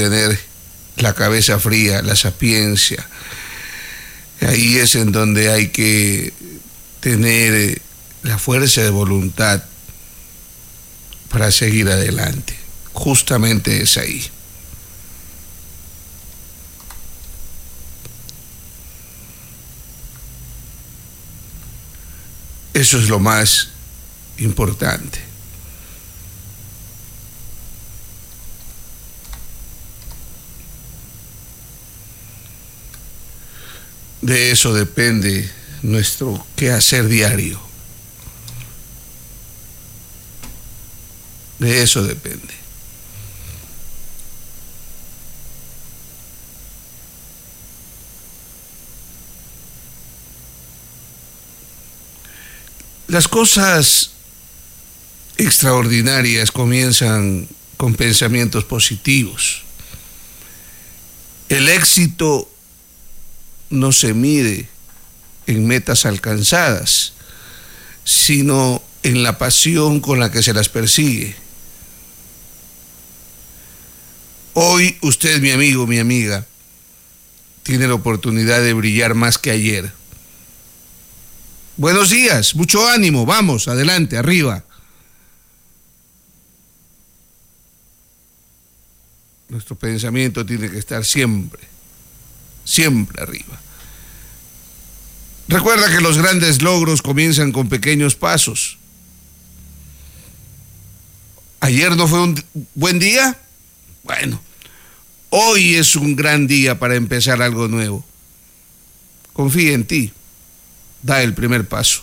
tener la cabeza fría, la sapiencia. Ahí es en donde hay que tener la fuerza de voluntad para seguir adelante. Justamente es ahí. Eso es lo más importante. De eso depende nuestro quehacer diario. De eso depende. Las cosas extraordinarias comienzan con pensamientos positivos. El éxito no se mide en metas alcanzadas, sino en la pasión con la que se las persigue. Hoy usted, mi amigo, mi amiga, tiene la oportunidad de brillar más que ayer. Buenos días, mucho ánimo, vamos, adelante, arriba. Nuestro pensamiento tiene que estar siempre, siempre arriba. Recuerda que los grandes logros comienzan con pequeños pasos. ¿Ayer no fue un buen día? Bueno, hoy es un gran día para empezar algo nuevo. Confía en ti. Da el primer paso.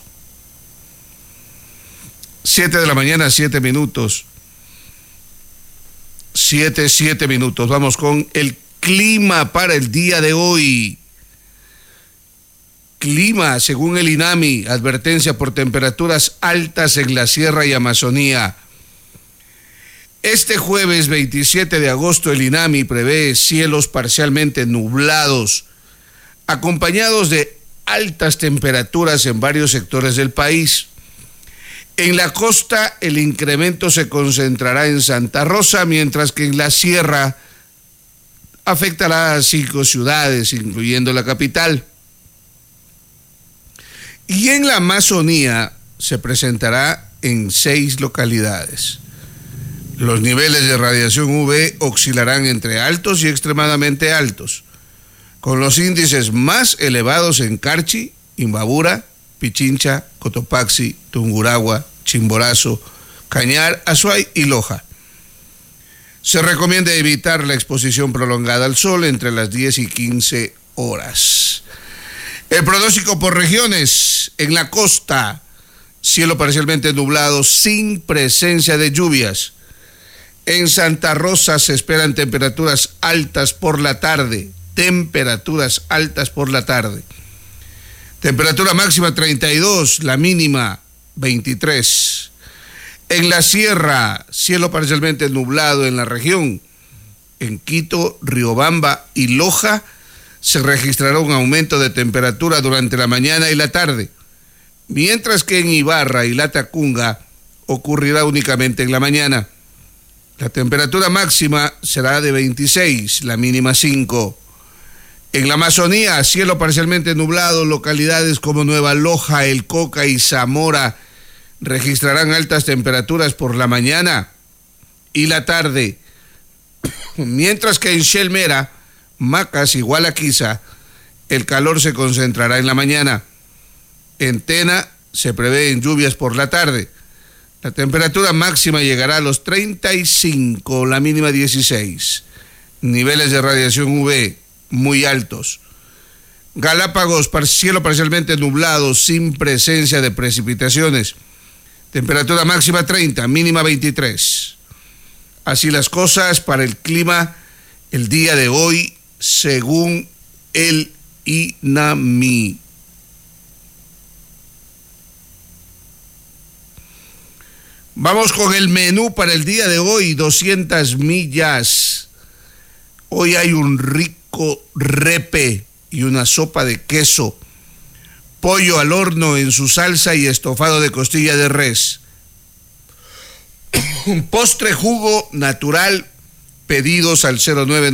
7 de la mañana, 7 minutos. 7 minutos. Vamos con el clima para el día de hoy. Clima, según el INAMI, advertencia por temperaturas altas en la Sierra y Amazonía. Este jueves 27 de agosto el INAMI prevé cielos parcialmente nublados, acompañados de altas temperaturas en varios sectores del país. En la costa el incremento se concentrará en Santa Rosa, mientras que en la sierra afectará a 5 ciudades, incluyendo la capital. Y en la Amazonía se presentará en 6 localidades. Los niveles de radiación UV oscilarán entre altos y extremadamente altos, con los índices más elevados en Carchi, Imbabura, Pichincha, Cotopaxi, Tungurahua, Chimborazo, Cañar, Azuay y Loja. Se recomienda evitar la exposición prolongada al sol entre las 10 y 15 horas. El pronóstico por regiones: en la costa, cielo parcialmente nublado sin presencia de lluvias. En Santa Rosa se esperan temperaturas altas por la tarde. Temperatura máxima 32, la mínima 23. En la sierra, cielo parcialmente nublado en la región. En Quito, Riobamba y Loja se registrará un aumento de temperatura durante la mañana y la tarde, mientras que en Ibarra y Latacunga ocurrirá únicamente en la mañana. La temperatura máxima será de 26, la mínima 5. En la Amazonía, cielo parcialmente nublado, localidades como Nueva Loja, El Coca y Zamora registrarán altas temperaturas por la mañana y la tarde, mientras que en Shelmera, Macas y Gualaquiza, el calor se concentrará en la mañana. En Tena se prevén lluvias por la tarde. La temperatura máxima llegará a los 35, la mínima 16. Niveles de radiación UV muy altos. Galápagos, cielo parcialmente nublado, sin presencia de precipitaciones. Temperatura máxima 30, mínima 23. Así las cosas para el clima el día de hoy, según el INAMI. Vamos con el menú para el día de hoy, 200 millas. Hoy hay un rico repe y una sopa de queso, pollo al horno en su salsa y estofado de costilla de res. Un postre jugo natural, pedidos al 09